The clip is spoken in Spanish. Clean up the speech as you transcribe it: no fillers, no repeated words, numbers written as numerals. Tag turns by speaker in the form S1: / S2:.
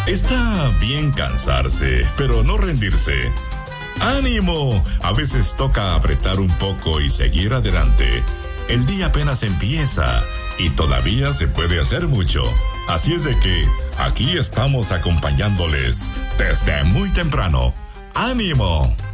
S1: Está bien cansarse, pero no rendirse. ¡Ánimo! A veces toca apretar un poco y seguir adelante. El día apenas empieza y todavía se puede hacer mucho. Así es de que aquí estamos acompañándoles desde muy temprano. ¡Ánimo!